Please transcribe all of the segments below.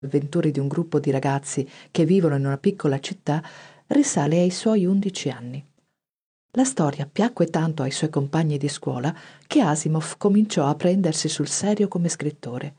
avventure di un gruppo di ragazzi che vivono in una piccola città risale ai suoi 11 anni. La storia piacque tanto ai suoi compagni di scuola che Asimov cominciò a prendersi sul serio come scrittore.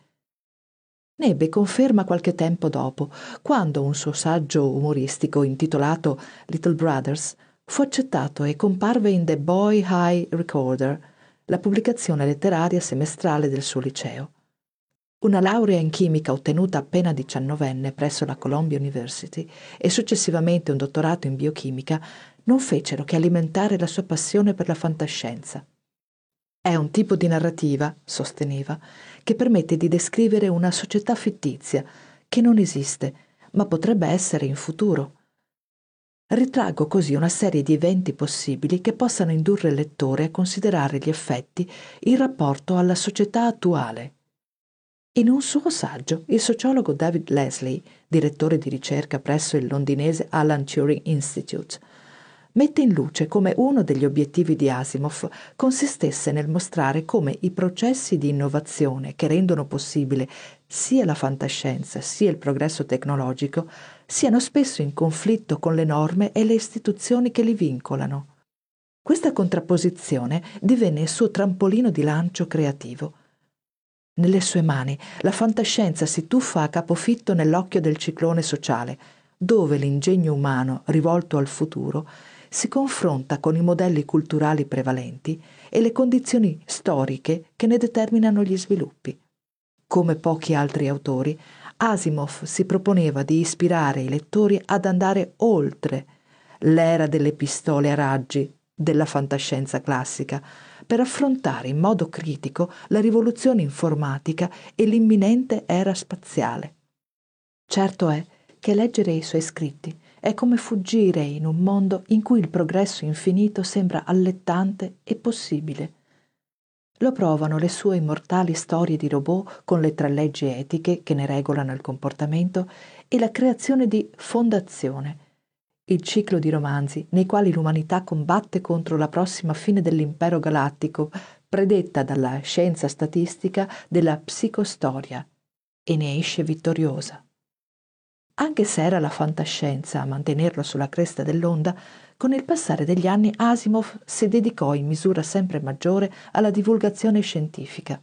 Ne ebbe conferma qualche tempo dopo, quando un suo saggio umoristico intitolato Little Brothers fu accettato e comparve in The Boy High Recorder, la pubblicazione letteraria semestrale del suo liceo. Una laurea in chimica ottenuta appena diciannovenne presso la Columbia University e successivamente un dottorato in biochimica non fecero che alimentare la sua passione per la fantascienza. È un tipo di narrativa, sosteneva, che permette di descrivere una società fittizia che non esiste, ma potrebbe essere in futuro. Ritraggo così una serie di eventi possibili che possano indurre il lettore a considerare gli effetti in rapporto alla società attuale. In un suo saggio, il sociologo David Leslie, direttore di ricerca presso il londinese Alan Turing Institute, mette in luce come uno degli obiettivi di Asimov consistesse nel mostrare come i processi di innovazione che rendono possibile sia la fantascienza sia il progresso tecnologico siano spesso in conflitto con le norme e le istituzioni che li vincolano. Questa contrapposizione divenne il suo trampolino di lancio creativo. Nelle sue mani la fantascienza si tuffa a capofitto nell'occhio del ciclone sociale, dove l'ingegno umano, rivolto al futuro, si confronta con i modelli culturali prevalenti e le condizioni storiche che ne determinano gli sviluppi. Come pochi altri autori, Asimov si proponeva di ispirare i lettori ad andare oltre l'era delle pistole a raggi della fantascienza classica, per affrontare in modo critico la rivoluzione informatica e l'imminente era spaziale. Certo è che leggere i suoi scritti è come fuggire in un mondo in cui il progresso infinito sembra allettante e possibile. Lo provano le sue immortali storie di robot con le 3 leggi etiche che ne regolano il comportamento e la creazione di Fondazione, il ciclo di romanzi nei quali l'umanità combatte contro la prossima fine dell'impero galattico predetta dalla scienza statistica della psicostoria e ne esce vittoriosa. Anche se era la fantascienza a mantenerlo sulla cresta dell'onda, con il passare degli anni Asimov si dedicò in misura sempre maggiore alla divulgazione scientifica.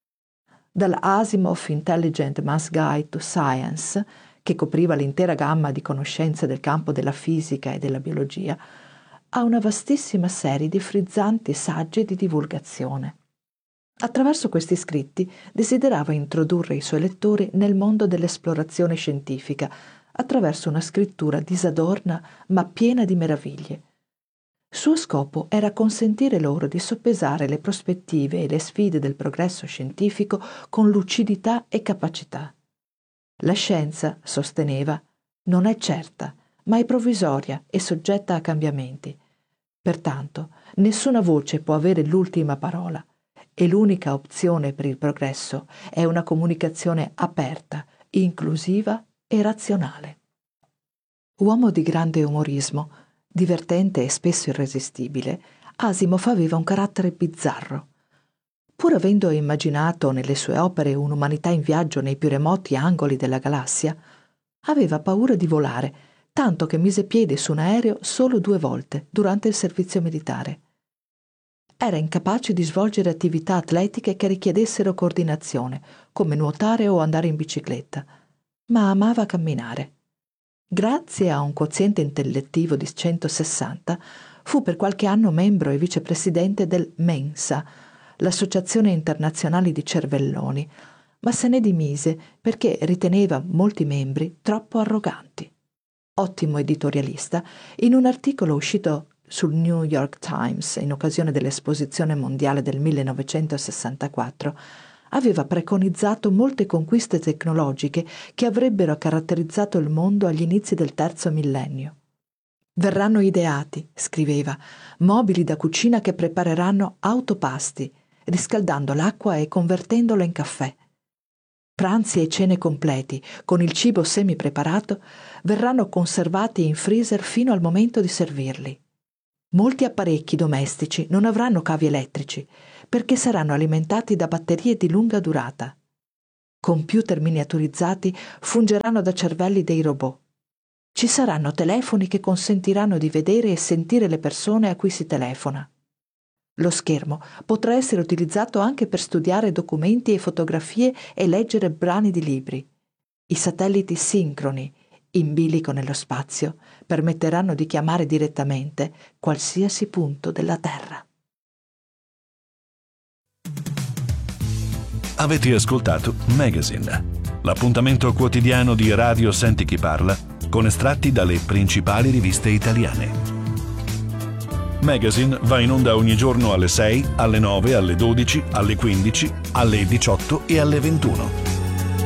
Dall'Asimov Intelligent Man's Guide to Science, che copriva l'intera gamma di conoscenze del campo della fisica e della biologia, a una vastissima serie di frizzanti saggi di divulgazione. Attraverso questi scritti desiderava introdurre i suoi lettori nel mondo dell'esplorazione scientifica attraverso una scrittura disadorna ma piena di meraviglie. Suo scopo era consentire loro di soppesare le prospettive e le sfide del progresso scientifico con lucidità e capacità. La scienza, sosteneva, non è certa, ma è provvisoria e soggetta a cambiamenti. Pertanto, nessuna voce può avere l'ultima parola e l'unica opzione per il progresso è una comunicazione aperta, inclusiva e razionale. Uomo di grande umorismo, divertente e spesso irresistibile, Asimov aveva un carattere bizzarro. Pur avendo immaginato nelle sue opere un'umanità in viaggio nei più remoti angoli della galassia, aveva paura di volare, tanto che mise piede su un aereo solo 2 volte durante il servizio militare. Era incapace di svolgere attività atletiche che richiedessero coordinazione, come nuotare o andare in bicicletta, ma amava camminare. Grazie a un quoziente intellettivo di 160, fu per qualche anno membro e vicepresidente del Mensa, l'Associazione Internazionale di Cervelloni, ma se ne dimise perché riteneva molti membri troppo arroganti. Ottimo editorialista, in un articolo uscito sul New York Times in occasione dell'Esposizione Mondiale del 1964, aveva preconizzato molte conquiste tecnologiche che avrebbero caratterizzato il mondo agli inizi del 3° millennio. Verranno ideati, scriveva, mobili da cucina che prepareranno autopasti, riscaldando l'acqua e convertendola in caffè. Pranzi e cene completi, con il cibo semi-preparato, verranno conservati in freezer fino al momento di servirli. Molti apparecchi domestici non avranno cavi elettrici, perché saranno alimentati da batterie di lunga durata. Computer miniaturizzati fungeranno da cervelli dei robot. Ci saranno telefoni che consentiranno di vedere e sentire le persone a cui si telefona. Lo schermo potrà essere utilizzato anche per studiare documenti e fotografie e leggere brani di libri. I satelliti sincroni, in bilico nello spazio, permetteranno di chiamare direttamente qualsiasi punto della Terra. Avete ascoltato Magazine, l'appuntamento quotidiano di Radio Senti Chi Parla con estratti dalle principali riviste italiane. Magazine va in onda ogni giorno alle 6, alle 9, alle 12, alle 15, alle 18 e alle 21.